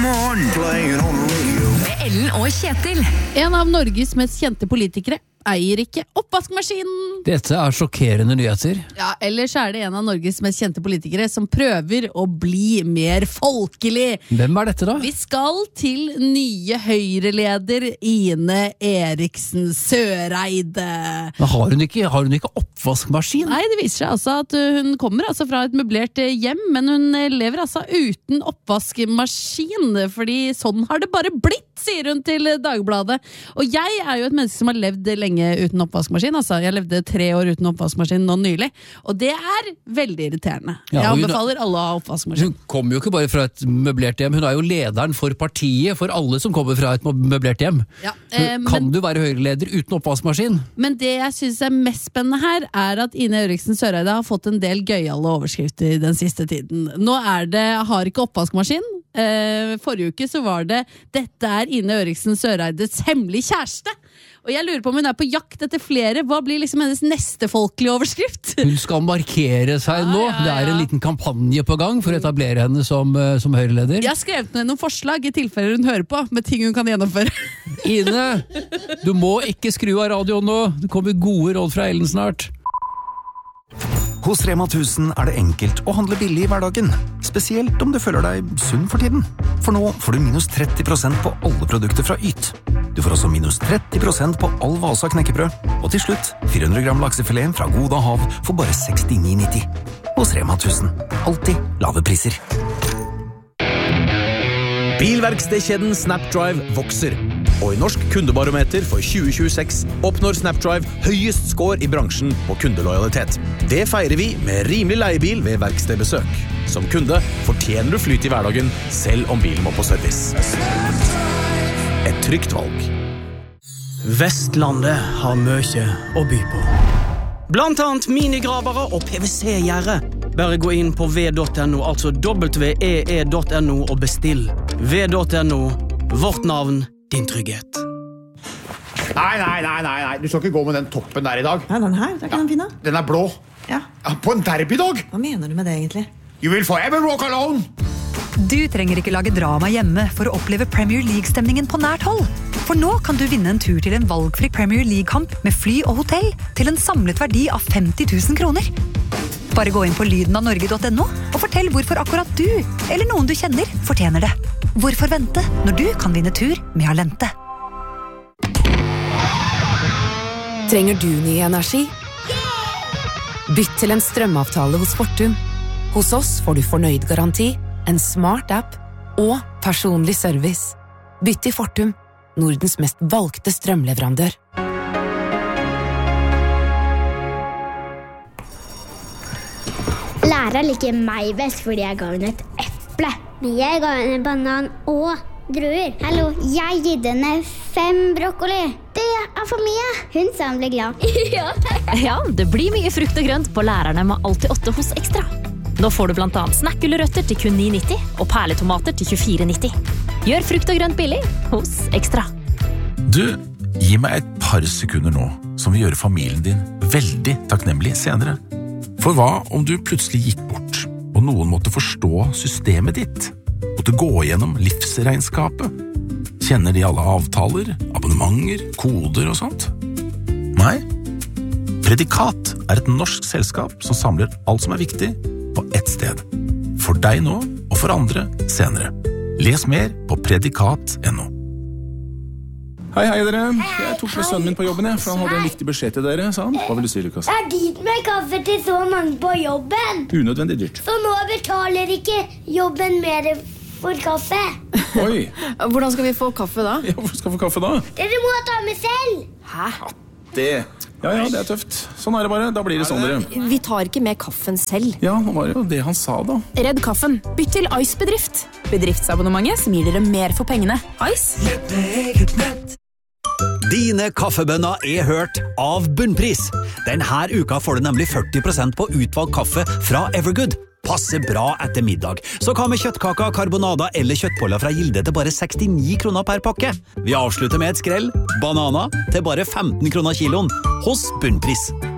morgen playing on the radio. Med Ellen og Kjetil. En av Norges mest kjente politikere eier ikke oppvaskmaskinen. Dette sjokkerende nyheter. Ja, ellers det en av Norges mest kjente politikere som prøver å bli mer folkelig. Hvem dette da? Vi skal til nye Høyre-leder Ine Eriksen Søreide. Men har hun ikke oppvaskmaskin? Nei, det viser seg altså at hun kommer altså fra et møblert hjem, men hun lever altså uten oppvaskmaskin, fordi sånn har det bare blitt, sier hun til Dagbladet. Og jeg jo et menneske som har levd lenge uten oppvaskmaskin, altså. Jeg levde 3 år uten oppvaskmaskin nå nylig, og det veldig irriterende. Ja, jeg anbefaler alle å ha oppvaskmaskin. Hun kommer jo ikke bare fra et møblert hjem, hun jo lederen for partiet, for alle som kommer fra et møblert hjem. Ja, kan du være Høyre-leder uten oppvaskmaskin? Men det jeg synes mest spennende her, at Ine Eriksen Søreide har fått en del gøyale overskrifter den siste tiden. Nå har ikke oppvaskmaskin. Forrige uke så var det "Dette Ine Eriksen Søreides hemmelige kjæreste". Og jeg lurer på om hun på jakt etter flere. Hva blir liksom hennes neste folkelige overskrift? Hun skal markere seg nå. Det en liten kampanje på gang for å etablere henne som Høyre-leder. Jeg har skrevet ned noen forslag i tilfelle hun hører på, med ting hun kan gjennomføre. Ine, du må ikke skru av radioen nå. Det kommer gode råd fra Ellen snart. Hos Rema 1000 det enkelt å handle billig i hverdagen, spesielt om du føler deg sunn for tiden. For nå får du minus 30% på alle produkter fra Yt. Du får også minus 30% på all Vasa knekkebrød. Og til slutt, 400 gram laksefilet fra Goda Hav for bare 69,90. Hos Rema 1000. Alltid lave priser. Bilverkstedkjeden Snapdrive vokser. Og i Norsk kundebarometer for 2026 oppnår Snapdrive høyest score i bransjen på kundelojalitet. Det feirer vi med rimelig leiebil ved verkstedbesøk. Som kunde fortjener du flyt i hverdagen, selv om bilen må på service. Et trygt valg. Vestlandet har mye å by på. Blant annet minigravere og PVC-gjerde. Bare gå inn på v.no, altså www.no og bestill. v.no, vårt navn, din trygghet. Nei, du skal ikke gå med den toppen der i dag. Ja, den her, der kan den finne. Den blå. Ja. På en derbydag. Hva mener du med det egentlig? You will forever walk alone. Du trenger ikke lage drama hjemme for å oppleve Premier League-stemningen på nært hold. For nå kan du vinne en tur til en valgfri Premier League-kamp med fly og hotell til en samlet verdi av 50 000 kroner. Bare gå inn på lydenavnorge.no og fortell hvorfor akkurat du, eller noen du kjenner, fortjener det. Hvorfor vente når du kan vinne tur med Alente? Trenger du ny energi? Bytt til en strømavtale hos Fortum. Hos oss får du fornøyd garanti, en smart app og personlig service. Bytt til Fortum, Nordens mest valgte strømleverandør. Læreren liker meg best fordi jeg ga henne et eple. Men jeg ga henne banan og druer. Hallo, jeg gitt henne 5 brokkoli. Det for mye. Hun sa hun ble glad. Ja, det blir mye frukt og grønt på lærerne med Alltid 8 hos Ekstra. Nå får du blant annet snakkgulrøtter til kun 9,90 og perletomater til 24,90. Gjør frukt og grønt billig hos Ekstra. Du, gi meg et par sekunder nå, som vil gjøre familien din veldig takknemlig senere. For hva om du plutselig gikk bort, og noen måtte forstå systemet ditt? Måtte gå gjennom livsregnskapet? Kjenner de alle avtaler, abonnementer, koder og sånt? Nei. Predikat et norsk selskap som samler alt som viktig på ett sted. For deg nå, og for andre senere. Les mer på predikat.no. Hei dere, jeg tok med sønnen min på jobben, for han hadde en viktig beskjed til dere, sa han. Hva vil du si, Lukas? Det dyrt med kaffe til så mange på jobben. Unødvendig dyrt. Så nå betaler ikke jobben mer for kaffe. Oi. Hvordan skal vi få kaffe da? Ja, hvor skal vi få kaffe da? Dere må ta med selv. Hæ? Ja, det tøft. Sånn det bare, da blir det sånn dere. Vi tar ikke med kaffen selv. Ja, nå var det jo det han sa da. Redd kaffen. Bytt til Ice Bedrift. Bedriftsabonnementet som gir dere mer for pengene. Ice. Dine kaffebønner hørt av Bunnpris. Denne uka får du nemlig 40% på utvalgt kaffe fra Evergood. Passer bra etter middag. Så hva med kjøttkaker, karbonada eller kjøttboller fra Gilde til bare 69 kroner per pakke? Vi avslutter med et skrell. Banana til bare 15 kroner kiloen hos Bunnpris.